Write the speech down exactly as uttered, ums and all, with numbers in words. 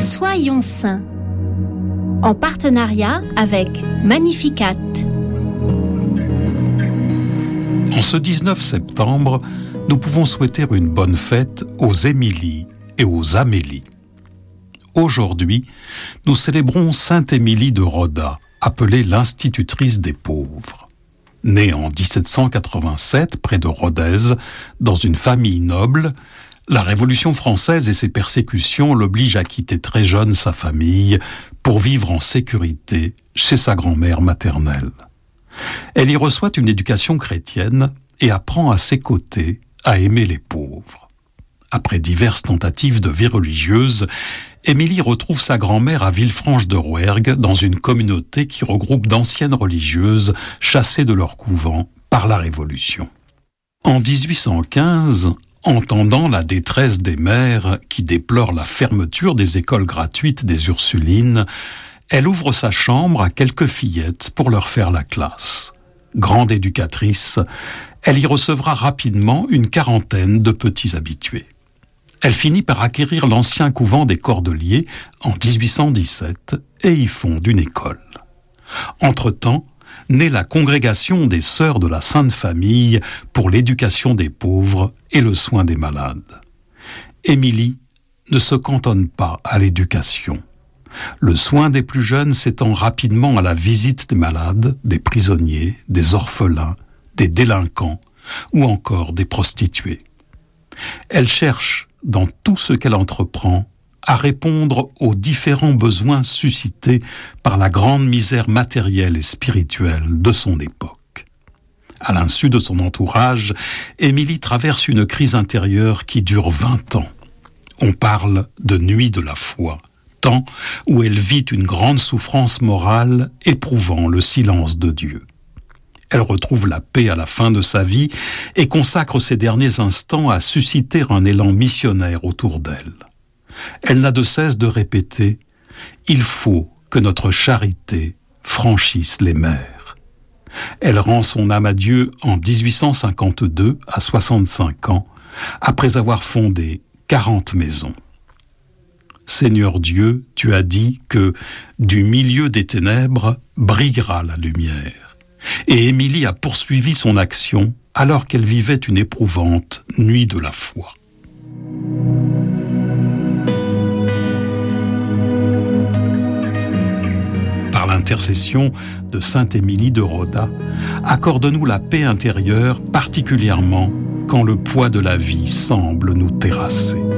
Soyons saints, en partenariat avec Magnificat. En ce dix-neuf septembre, nous pouvons souhaiter une bonne fête aux Émilie et aux Amélie. Aujourd'hui, nous célébrons Sainte Émilie de Roda, appelée l'institutrice des pauvres. Née en dix-sept cent quatre-vingt-sept, près de Rodez, dans une famille noble, la Révolution française et ses persécutions l'obligent à quitter très jeune sa famille pour vivre en sécurité chez sa grand-mère maternelle. Elle y reçoit une éducation chrétienne et apprend à ses côtés à aimer les pauvres. Après diverses tentatives de vie religieuse, Émilie retrouve sa grand-mère à Villefranche-de-Rouergue dans une communauté qui regroupe d'anciennes religieuses chassées de leur couvent par la Révolution. En dix-huit cent quinze, entendant la détresse des mères qui déplorent la fermeture des écoles gratuites des Ursulines, elle ouvre sa chambre à quelques fillettes pour leur faire la classe. Grande éducatrice, elle y recevra rapidement une quarantaine de petits habitués. Elle finit par acquérir l'ancien couvent des Cordeliers en dix-huit cent dix-sept et y fonde une école. Entre-temps, naît la congrégation des Sœurs de la Sainte Famille pour l'éducation des pauvres et le soin des malades. Émilie ne se cantonne pas à l'éducation. Le soin des plus jeunes s'étend rapidement à la visite des malades, des prisonniers, des orphelins, des délinquants ou encore des prostituées. Elle cherche, dans tout ce qu'elle entreprend, à répondre aux différents besoins suscités par la grande misère matérielle et spirituelle de son époque. À l'insu de son entourage, Émilie traverse une crise intérieure qui dure vingt ans. On parle de nuit de la foi, temps où elle vit une grande souffrance morale, éprouvant le silence de Dieu. Elle retrouve la paix à la fin de sa vie et consacre ses derniers instants à susciter un élan missionnaire autour d'elle. Elle n'a de cesse de répéter « Il faut que notre charité franchisse les mers ». Elle rend son âme à Dieu en dix-huit cent cinquante-deux, à soixante-cinq ans, après avoir fondé quarante maisons. Seigneur Dieu, tu as dit que du milieu des ténèbres brillera la lumière. Et Émilie a poursuivi son action alors qu'elle vivait une éprouvante nuit de la foi. Par l'intercession de Sainte Émilie de Roda, accorde-nous la paix intérieure, particulièrement quand le poids de la vie semble nous terrasser.